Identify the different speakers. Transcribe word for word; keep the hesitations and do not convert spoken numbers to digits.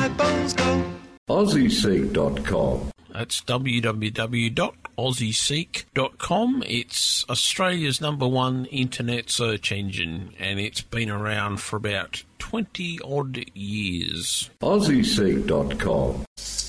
Speaker 1: my bones go.
Speaker 2: Aussie Seek dot com.
Speaker 3: That's w w w dot aussie seek dot com. It's Australia's number one internet search engine, and it's been around for about twenty odd years.
Speaker 2: Aussie Seek dot com.